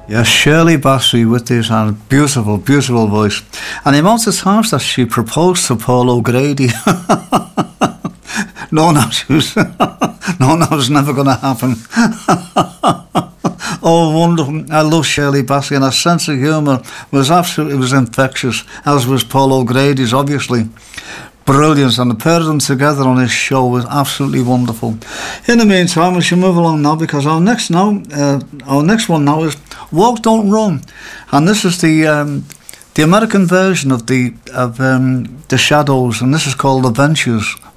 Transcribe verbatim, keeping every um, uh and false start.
Yes, Shirley Bassey with this and beautiful, beautiful voice. And the amount of times that she proposed to Paul O'Grady. no, no, she was, no, no, it's never going to happen. Oh, wonderful. I love Shirley Bassey, and her sense of humour was absolutely, it was infectious, as was Paul O'Grady's, obviously. Brilliant, and the pair of them together on this show was absolutely wonderful. In the meantime, we should move along now, because our next now, uh, our next one now is Walk Don't Run, and this is the um, the American version of the of um, the Shadows, and this is called Adventures.